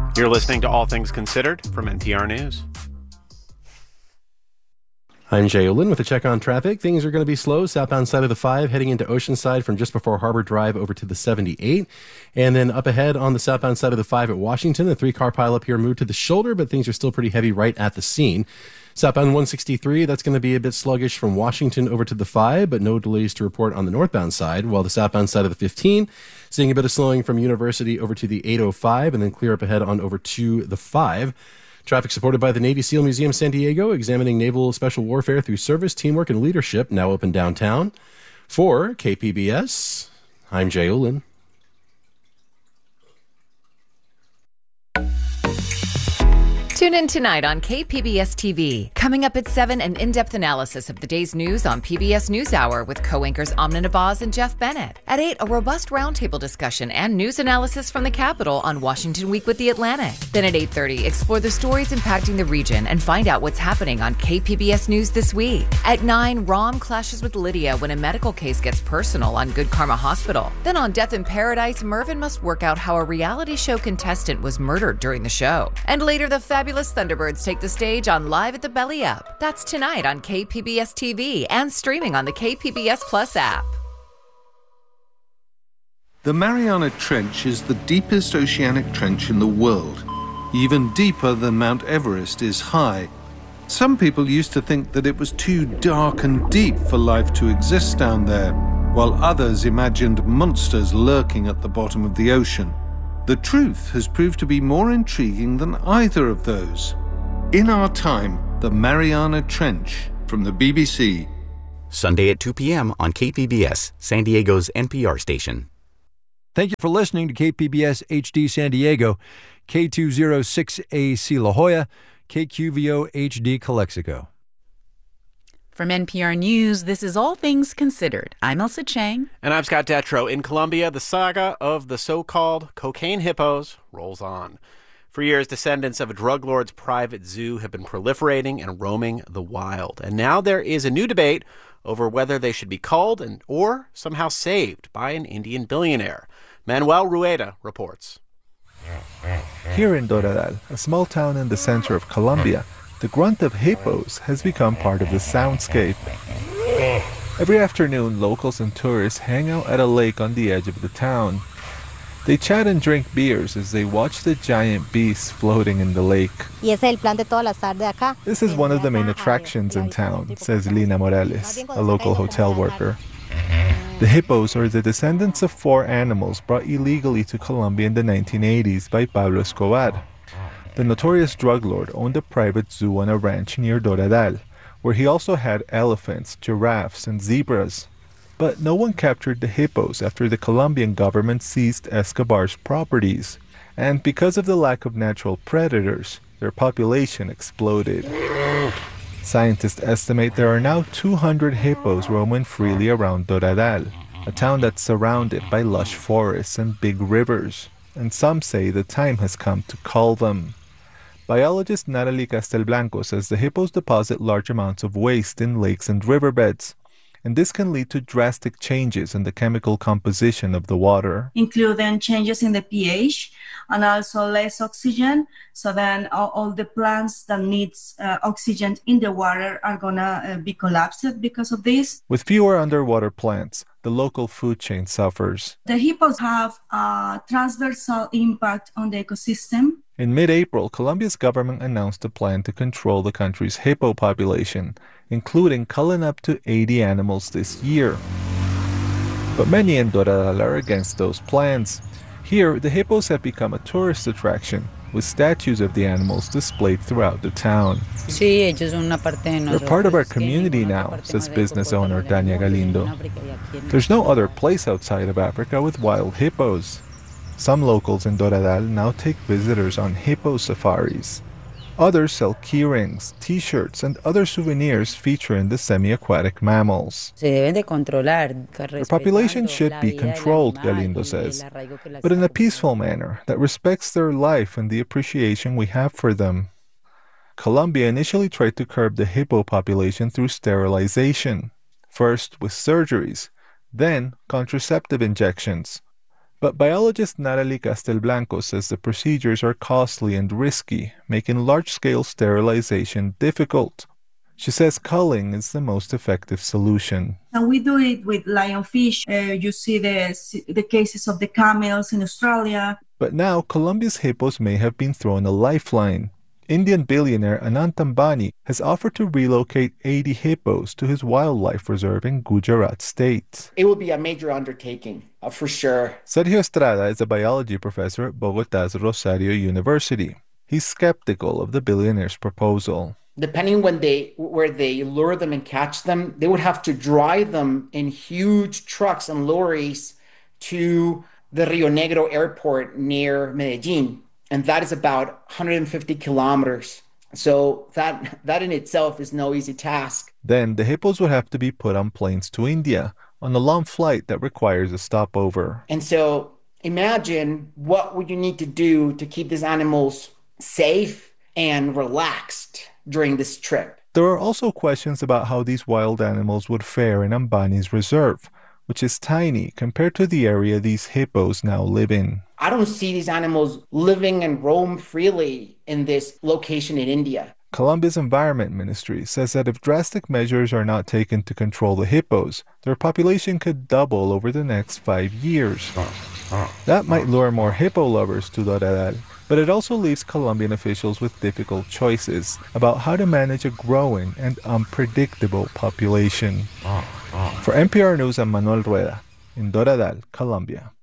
You're listening to All Things Considered from NPR News. I'm Jay Olin with a check on traffic. Things are going to be slow southbound side of the 5 heading into Oceanside from just before Harbor Drive over to the 78. And then up ahead on the southbound side of the 5 at Washington, the 3-car pileup here moved to the shoulder, but things are still pretty heavy right at the scene. Southbound 163, that's going to be a bit sluggish from Washington over to the 5, but no delays to report on the northbound side, while the southbound side of the 15, seeing a bit of slowing from University over to the 805 and then clear up ahead on over to the 5. Traffic supported by the Navy SEAL Museum San Diego, examining naval special warfare through service, teamwork, and leadership, now open downtown. For KPBS, I'm Jay Olin. Tune in tonight on KPBS TV. Coming up at 7, an in-depth analysis of the day's news on PBS NewsHour with co-anchors Amna Navaz and Jeff Bennett. At 8, a robust roundtable discussion and news analysis from the Capitol on Washington Week with The Atlantic. Then at 8:30, explore the stories impacting the region and find out what's happening on KPBS News this week. At 9, Rom clashes with Lydia when a medical case gets personal on Good Karma Hospital. Then on Death in Paradise, Mervyn must work out how a reality show contestant was murdered during the show. And later, the fabulous Thunderbirds take the stage on Live at the Belly Up. That's tonight on KPBS TV and streaming on the KPBS Plus app. The Mariana Trench is the deepest oceanic trench in the world. Even deeper than Mount Everest is high. Some people used to think that it was too dark and deep for life to exist down there, while others imagined monsters lurking at the bottom of the ocean. The truth has proved to be more intriguing than either of those. In Our Time, the Mariana Trench, from the BBC. Sunday at 2 p.m. on KPBS, San Diego's NPR station. Thank you for listening to KPBS HD San Diego, K206AC La Jolla, KQVO HD Calexico. From NPR News, this is All Things Considered. I'm Elsa Chang. And I'm Scott Detrow. In Colombia, the saga of the so-called cocaine hippos rolls on. For years, descendants of a drug lord's private zoo have been proliferating and roaming the wild. And now there is a new debate over whether they should be culled or somehow saved by an Indian billionaire. Manuel Rueda reports. Here in Doradal, a small town in the center of Colombia, the grunt of hippos has become part of the soundscape. Every afternoon, locals and tourists hang out at a lake on the edge of the town. They chat and drink beers as they watch the giant beasts floating in the lake. This is one of the main attractions in town, says Lina Morales, a local hotel worker. The hippos are the descendants of 4 animals brought illegally to Colombia in the 1980s by Pablo Escobar. The notorious drug lord owned a private zoo on a ranch near Doradal, where he also had elephants, giraffes, and zebras. But no one captured the hippos after the Colombian government seized Escobar's properties. And because of the lack of natural predators, their population exploded. Scientists estimate there are now 200 hippos roaming freely around Doradal, a town that's surrounded by lush forests and big rivers. And some say the time has come to cull them. Biologist Natalie Castelblanco says the hippos deposit large amounts of waste in lakes and riverbeds, and this can lead to drastic changes in the chemical composition of the water. Including changes in the pH and also less oxygen, so then all the plants that needs oxygen in the water are gonna be collapsed because of this. With fewer underwater plants, the local food chain suffers. The hippos have a transversal impact on the ecosystem. In mid-April, Colombia's government announced a plan to control the country's hippo population, including culling up to 80 animals this year. But many in Doradal are against those plans. Here, the hippos have become a tourist attraction, with statues of the animals displayed throughout the town. They're part of our community now, says business owner Dania Galindo. There's no other place outside of Africa with wild hippos. Some locals in Doradal now take visitors on hippo safaris. Others sell keyrings, t-shirts, and other souvenirs featuring the semi-aquatic mammals. The population should be controlled, Galindo says, but in a peaceful manner that respects their life and the appreciation we have for them. Colombia initially tried to curb the hippo population through sterilization, first with surgeries, then contraceptive injections. But biologist Natalie Castelblanco says the procedures are costly and risky, making large-scale sterilization difficult. She says culling is the most effective solution. And we do it with lionfish. You see the cases of the camels in Australia. But now, Colombia's hippos may have been thrown a lifeline. Indian billionaire Anant Ambani has offered to relocate 80 hippos to his wildlife reserve in Gujarat state. It will be a major undertaking, for sure. Sergio Estrada is a biology professor at Bogotá's Rosario University. He's skeptical of the billionaire's proposal. Depending where they lure them and catch them, they would have to drive them in huge trucks and lorries to the Rio Negro airport near Medellin. And that is about 150 kilometers. So that in itself is no easy task. Then the hippos would have to be put on planes to India on a long flight that requires a stopover. And so imagine what would you need to do to keep these animals safe and relaxed during this trip. There are also questions about how these wild animals would fare in Ambani's reserve, which is tiny compared to the area these hippos now live in. I don't see these animals living and roam freely in this location in India. Colombia's Environment Ministry says that if drastic measures are not taken to control the hippos, their population could double over the next 5 years. That might lure more hippo lovers to Doradal, but it also leaves Colombian officials with difficult choices about how to manage a growing and unpredictable population. For NPR News, I'm Manuel Rueda in Doradal, Colombia.